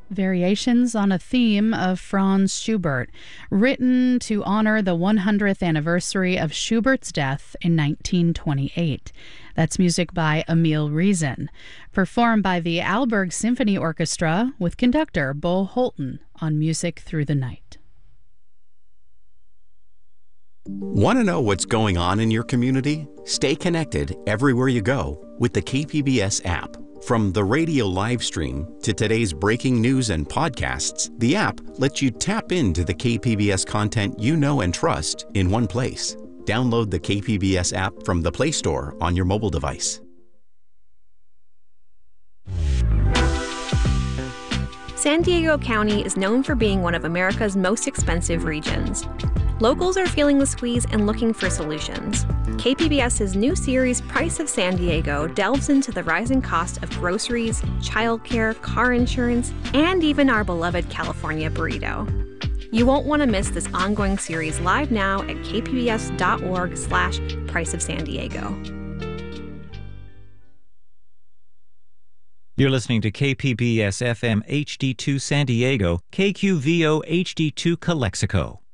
Variations on a theme of Franz Schubert, written to honor the 100th anniversary of Schubert's death in 1928. That's music by Emil Reason, performed by the Aalborg Symphony Orchestra with conductor Bo Holten on Music Through the Night. Want to know what's going on in your community? Stay connected everywhere you go with the KPBS app. From the radio live stream to today's breaking news and podcasts, the app lets you tap into the KPBS content you know and trust in one place. Download the KPBS app from the Play Store on your mobile device. San Diego County is known for being one of America's most expensive regions. Locals are feeling the squeeze and looking for solutions. KPBS's new series, Price of San Diego, delves into the rising cost of groceries, childcare, car insurance, and even our beloved California burrito. You won't want to miss this ongoing series live now at kpbs.org/Price of San Diego. You're listening to KPBS FM HD2 San Diego, KQVO HD2 Calexico.